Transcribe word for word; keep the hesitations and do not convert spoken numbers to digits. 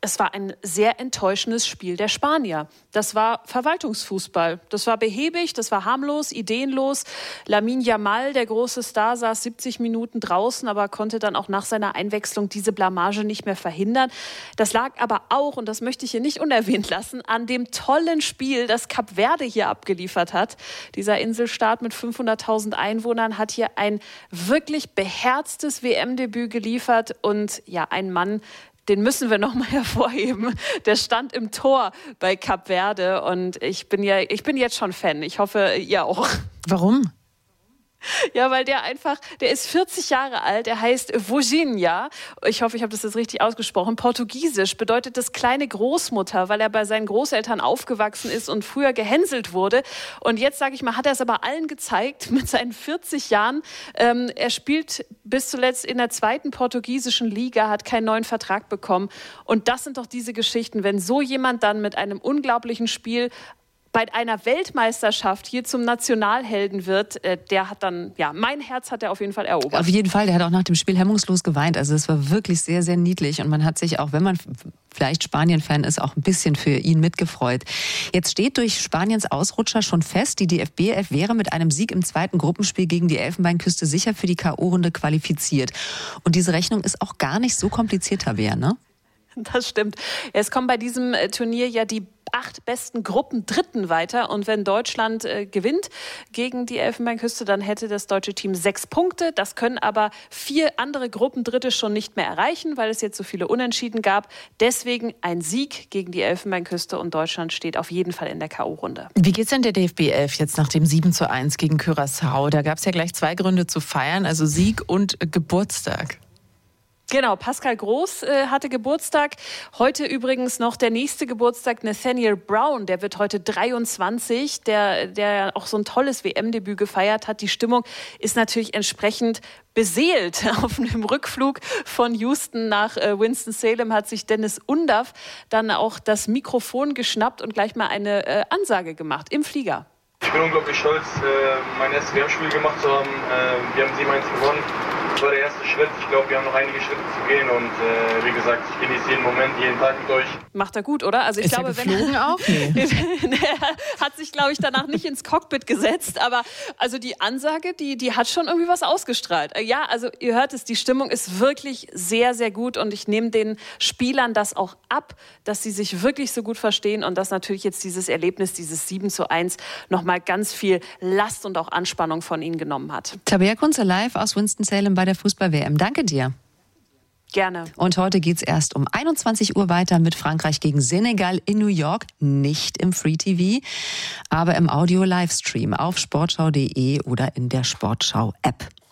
es war ein sehr enttäuschendes Spiel der Spanier. Das war Verwaltungsfußball. Das war behäbig, das war harmlos, ideenlos. Lamine Yamal, der große Star, saß siebzig Minuten draußen, aber konnte dann auch nach seiner Einwechslung diese Blamage nicht mehr verhindern. Das lag aber auch, und das möchte ich hier nicht unerwähnt lassen, an dem tollen Spiel, das Kap Verde hier abgeliefert hat. Dieser Inselstaat mit fünfhunderttausend Einwohnern hat hier ein wirklich beherztes W M-Debüt geliefert. Und ja, ein Mann, den müssen wir noch mal hervorheben. Der stand im Tor bei Kap Verde und ich bin ja, ich bin jetzt schon Fan. Ich hoffe, ihr auch. Warum? Ja, weil der einfach, der ist vierzig Jahre alt, er heißt Vojinha. Ich hoffe, ich habe das jetzt richtig ausgesprochen. Portugiesisch bedeutet das kleine Großmutter, weil er bei seinen Großeltern aufgewachsen ist und früher gehänselt wurde. Und jetzt, sage ich mal, hat er es aber allen gezeigt mit seinen vierzig Jahren. Ähm, er spielt bis zuletzt in der zweiten portugiesischen Liga, hat keinen neuen Vertrag bekommen. Und das sind doch diese Geschichten, wenn so jemand dann mit einem unglaublichen Spiel bei einer Weltmeisterschaft hier zum Nationalhelden wird, äh, der hat dann, ja, mein Herz hat er auf jeden Fall erobert. Auf jeden Fall, der hat auch nach dem Spiel hemmungslos geweint. Also es war wirklich sehr, sehr niedlich und man hat sich auch, wenn man vielleicht Spanien-Fan ist, auch ein bisschen für ihn mitgefreut. Jetzt steht durch Spaniens Ausrutscher schon fest, die D F B elf wäre mit einem Sieg im zweiten Gruppenspiel gegen die Elfenbeinküste sicher für die K O-Runde qualifiziert. Und diese Rechnung ist auch gar nicht so kompliziert, Tabea, ne? Das stimmt. Es kommen bei diesem Turnier ja die acht besten Gruppendritten weiter. Und wenn Deutschland äh, gewinnt gegen die Elfenbeinküste, dann hätte das deutsche Team sechs Punkte. Das können aber vier andere Gruppendritte schon nicht mehr erreichen, weil es jetzt so viele Unentschieden gab. Deswegen ein Sieg gegen die Elfenbeinküste und Deutschland steht auf jeden Fall in der K O-Runde. Wie geht's denn der D F B elf jetzt nach dem sieben zu eins gegen Curaçao? Da gab es ja gleich zwei Gründe zu feiern, also Sieg und äh, Geburtstag. Genau, Pascal Groß äh, hatte Geburtstag. Heute übrigens noch der nächste Geburtstag, Nathaniel Brown. Der wird heute dreiundzwanzig, der, der auch so ein tolles W M-Debüt gefeiert hat. Die Stimmung ist natürlich entsprechend beseelt. Auf dem Rückflug von Houston nach äh, Winston-Salem hat sich Dennis Undaff dann auch das Mikrofon geschnappt und gleich mal eine äh, Ansage gemacht im Flieger. Ich bin unglaublich stolz, mein erstes W M-Spiel gemacht zu haben. Wir haben sieben eins gewonnen. Das war der erste Schritt. Ich glaube, wir haben noch einige Schritte zu gehen. Und wie gesagt, ich genieße jeden Moment, jeden Tag mit euch. Macht er gut, oder? Also ich Ist glaube, er geflogen wenn auch? Nee. Er hat sich, glaube ich, danach nicht ins Cockpit gesetzt. Aber also die Ansage, die, die hat schon irgendwie was ausgestrahlt. Ja, also ihr hört es, die Stimmung ist wirklich sehr, sehr gut. Und ich nehme den Spielern das auch ab, dass sie sich wirklich so gut verstehen. Und dass natürlich jetzt dieses Erlebnis, dieses sieben zu eins, nochmal ganz viel Last und auch Anspannung von ihnen genommen hat. Tabea Kunze live aus Winston-Salem bei der Fußball-W M. Danke dir. Gerne. Und heute geht's erst um einundzwanzig Uhr weiter mit Frankreich gegen Senegal in New York. Nicht im Free-T V, aber im Audio-Livestream auf sportschau punkt de oder in der Sportschau-App.